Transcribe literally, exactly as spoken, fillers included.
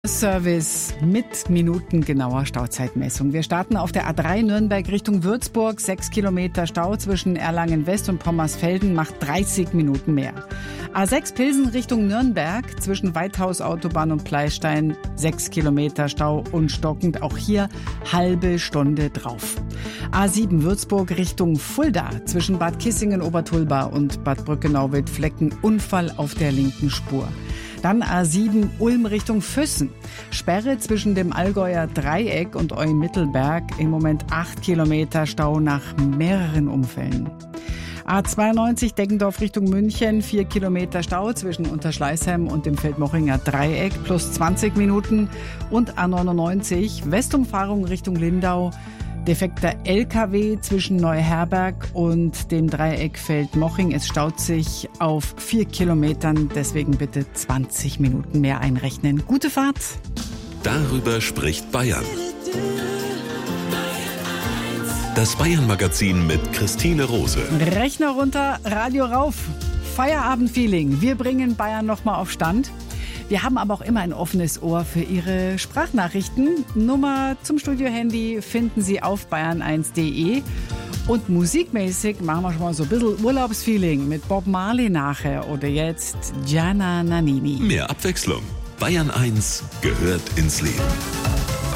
Service mit minutengenauer Stauzeitmessung. Wir starten auf der A drei Nürnberg Richtung Würzburg. Sechs Kilometer Stau zwischen Erlangen West und Pommersfelden macht dreißig Minuten mehr. A sechs Pilsen Richtung Nürnberg zwischen Weithaus Autobahn und Pleistein. Sechs Kilometer Stau und stockend. Auch hier halbe Stunde drauf. A sieben Würzburg Richtung Fulda zwischen Bad Kissingen, Obertulba und Bad Brückenau-Wildflecken. Unfall auf der linken Spur. Dann A sieben Ulm Richtung Füssen. Sperre zwischen dem Allgäuer Dreieck und Eumittelberg. Im Moment acht Kilometer Stau nach mehreren Unfällen. A zweiundneunzig Deggendorf Richtung München. Vier Kilometer Stau zwischen Unterschleißheim und dem Feldmochinger Dreieck. Plus zwanzig Minuten. Und A neunundneunzig Westumfahrung Richtung Lindau. Defekter L K W zwischen Neuherberg und dem Dreieck Feldmoching. Es staut sich auf vier Kilometern, deswegen bitte zwanzig Minuten mehr einrechnen. Gute Fahrt! Darüber spricht Bayern. Das Bayern-Magazin mit Christine Rose. Rechner runter, Radio rauf. Feierabend-Feeling. Wir bringen Bayern nochmal auf Stand. Wir haben aber auch immer ein offenes Ohr für Ihre Sprachnachrichten. Nummer zum Studio-Handy finden Sie auf bayern eins punkt de. Und musikmäßig machen wir schon mal so ein bisschen Urlaubsfeeling mit Bob Marley nachher oder jetzt Gianna Nannini. Mehr Abwechslung. Bayern eins gehört ins Leben.